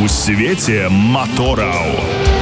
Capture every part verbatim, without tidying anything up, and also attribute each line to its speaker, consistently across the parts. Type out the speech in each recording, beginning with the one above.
Speaker 1: У свеце мотораў.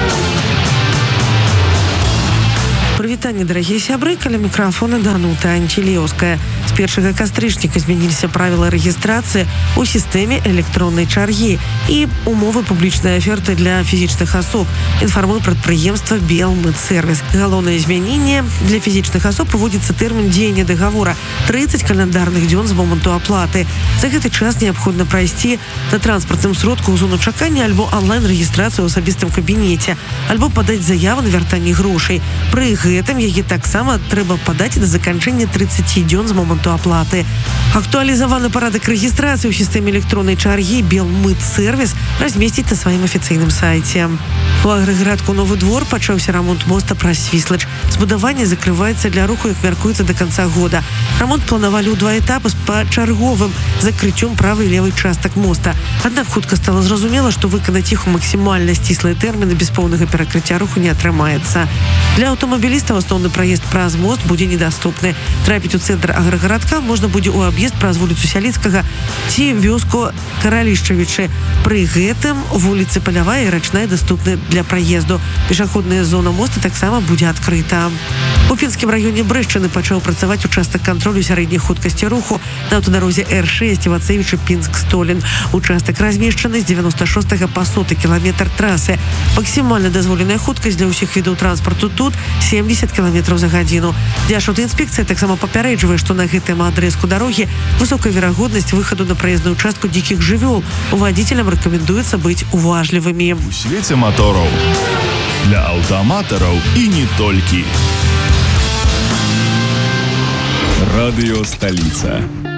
Speaker 2: Прывітанне, дарагія сябры, каля мікрафона Данута Анчелеўская. З першага кастрычніка змяніліся правілы рэгістрацыі ў сістэме электроннай чаргі і умовы публічнай аферты для фізічных асоб, інфармуе прадпрыемства Белмытсервіс. Галоўнае змяненне: для фізічных асоб уводзіцца тэрмін дзеяння дагавора трыццаць каляндарных дзён з моманту аплаты. За гэты час неабходна прайсці на транспартным сродку ў зону чакання альбо онлайн-рэгістрацыю ў асабістым кабінеце, альбо падаць заяву на вяртанне грошай. Пры гэтым яе таксама трэба падаць да заканчэння трыццаці дзён з моманту аплаты. Актуалізаваны парадак рэгістрацыі ў сістэме электроннай чаргі Белмытсервіс размесціць на сваім афіцыйным сайце. У аграгарадку Новы двор пачаўся рамонт моста праз Свіслач. Збудаванне закрываецца для руху, як мяркуецца, да канца года. Рамонт планавалі ў два этапы з пачарговым закрыццём правай і левай частак моста. Аднак хутка стала зразумела, што выканаць іх у максімальна сціслыя тэрміны без поўнага перакрыцця руху не атрымаецца. Для аўтамабілістаў асноўны праезд праз мост будзе недаступны. Трапіць у цэнтр аграгарадка можна будзе ў аб'езд праз вуліцу Сяліцкага ці вёску Каралішчавічы. Пры гэтым вуліцы Палявая і Рачная даступны для праезду. Пешаходная зона моста таксама будзе адкрыта. У Пінскім раёне Брэшчыны пачаў працаваць участак кантролю сярэдняй хуткасці руху на аўтадарозе Р шэсць Івацевічы Пінск-Столін. Участак размешчаны з дзевяноста шостага па соты кіламетр трасы. Максімальна дазволеная хуткасць для ўсіх відаў транспарту тут семьдесят кіламетраў за гадзіну. Дзяржаўтаінспекцыя таксама папярэджвае, што на гэтым адрэзку дарогі высокая верагоднасць выхаду на праезную частку дзікіх жывёл. Вадзіцелям рэкамендуецца быць уважлівымі.
Speaker 1: У свеце мотораў. Для аўтаматараў і не толькі. Радыё Сталіца.